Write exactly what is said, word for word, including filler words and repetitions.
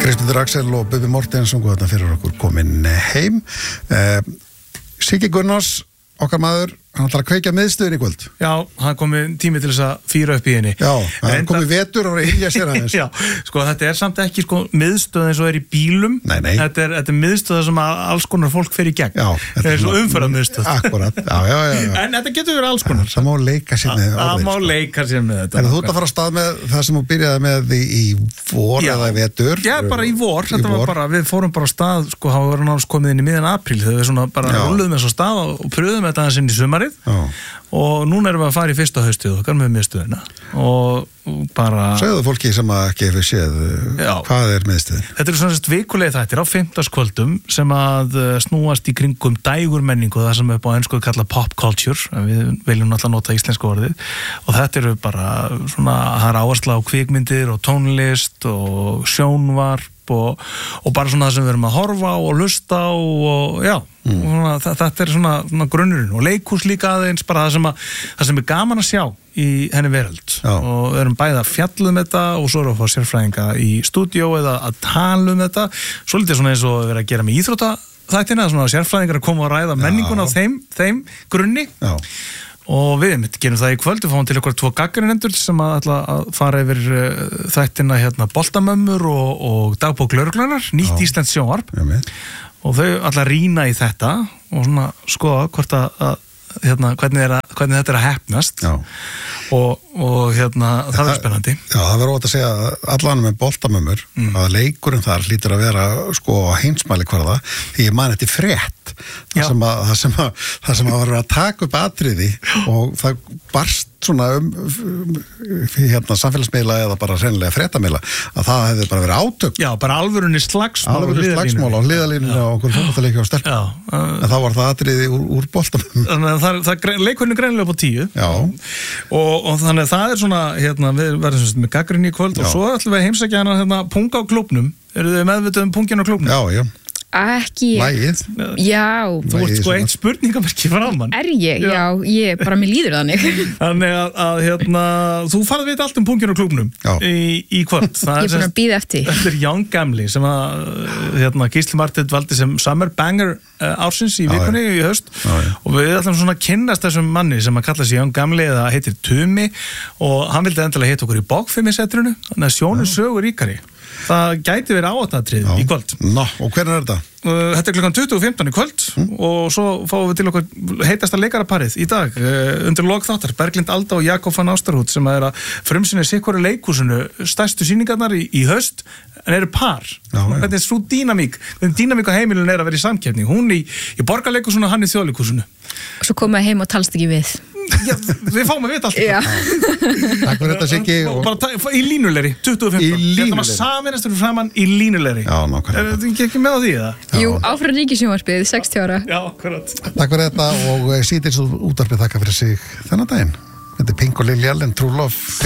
Kristmundur Axel og Bubi Mortens og þarna fyrir okkur komin heim. Uh, Siggi Gunnars, okkar maður, hann ætlar að kveikja miðstöðin í kvöld. Já, hann komið tími til þess að fýra upp í henni. Já, hann komið vetur og reyðja sér aðeins. Já, sko þetta er samt ekki sko miðstöð eins og er í bílum. Nei, nei. Þetta er, þetta er miðstöð sem alls konar fólk fer í gegn. Já. Þetta er svo umferðar miðstöð. Akkurat, já, já, já, já. En þetta getur verið alls konar. Það má leika sér með orðin. Það má sko. leika sér með þetta. En þú ert að fara á stað með það sem þú byrjaði með í, í vor já. eða í vetur? Já, bara í vor. Þetta í vor. var bara, við fórum bara á stað, sko, hafa verið náttúrulega komið inn í miðjan apríl þegar við svona bara rulluðum þess á stað og pröðum þetta aðeins inn í sumarið. Já. Og núna erum við að fara í fyrsta haustið okkar með miðstöðina og bara... Segðu fólki sem að ekki hefur séð Já. Hvað er miðstöðin? Þetta eru svona vikulegi þættir á fimmtudagskvöldum sem að snúast í kringum dægurmenningu, það sem er upp á ensku kallað pop culture, við viljum náttúrulega nota íslensku orðið og þetta eru bara svona, það er áhersla á kvikmyndir og tónlist og sjónvarp og, og bara svona það sem við erum að horfa á og hlusta á og já, mm. og svona, þetta er svona, svona grunnurinn og leikhús líka aðeins bara það sem, að, það sem er gaman að sjá í henni veröld já. Og við erum bæði að fjalla um þetta og svo erum við að fá sérfræðinga í stúdíó eða að tala um þetta, svolítið svona eins og við erum að gera með íþrótta þættina, svona sérfræðingar að koma og ræða menninguna á þeim, þeim grunni já. Og við mitt gerum það í kvöld, við fáum til okkur tvo gagnrýnendur sem að ætla að fara yfir uh, þættina hérna boltamömmur og, og dagbók lögreglunar, nýtt Já. Íslenskt sjónvarp og þau ætla að rýna í þetta og svona skoða hvort að, að hérna, hvernig, er að, hvernig þetta er að heppnast og, og hérna það er spennandi. Já, það verður óvægt að segja allan með boltamömmur mm. að leikurinn þar hlýtur að vera sko heimsmæli hverða því ég man þetta er frétt það sem, að, það, sem að, það sem að var að taka upp atriði og það barst svona um, um hérna samfélagsmiðla eða bara reynilega fréttamiðla að það hefði bara verið átök Já, bara alvörunni slagsmál alvörunni slagsmál á hliðalínu og okkur fótboltaleiki á stelpum uh, en þá var það atriði úr, úr boltamömmum Þannig að það, það leikurinn er greinilega upp á tíu Já og, og þannig að það er svona hérna, við verðum sem með gagnrýni í kvöld Já. Og svo ætlum við að heimsækja hana hérna, punga á klúbnum eru þið meðvitað um pungin á klúbnum? Já, já Ekki Lægið Já Þú ert sko eitt spurningamerki framan Er ég? Já, já ég bara mér líður þannig Þannig að, að hérna þú farið veit allt um pungin á klúbnum í, í kvöld Ég er búin að bíða eftir Þetta er Young Gamli sem að hérna, Gísli Marteinn valdi sem Summer Banger uh, ársins í vikunni í haust já, já. Og við ætlum svona að kynnast þessum manni sem að kalla sig Young Gamli eða heitir Tumi og hann vildi endilega heita okkur í bókfimmisetrinu þannig að sjónu sögur ríkari Það gæti verið áhættatrið í kvöld. Ná, og hvernig er þetta? Uh, þetta er klukkan tuttugu og fimmtán í kvöld mm. og svo fáum við til okkur heitasta leikaraparið í dag uh, undir lok þáttar, Berglind Alda og Jakob van Ásterhút sem er að frumsýna sikkur í leikhúsinu stærstu sýningarnar í, í haust en eru par. Já, hvernig er svo dýnamík, hvernig dýnamík á heimilinu er að vera í samkeppni. Hún í, í borgarleikhúsinu og hann í þjóðleikhúsinu. Svo komaði heim og talst ekki við. Já, við fáum að vita allt Takk fyrir þetta Siggi og... bara í línulegri, tuttugu og fimmtán Við ætlum að saminast fyrir framann í línulegri Já, nákvæmlega Er þetta ekki með á því, eða? Jú, áfram Ríkissjónvarpið, sextíu ára Já, akkurat Takk fyrir þetta og Síðdeis útvarpið þakka fyrir sig þennan daginn Þetta er Pink og Lily Allen, True Love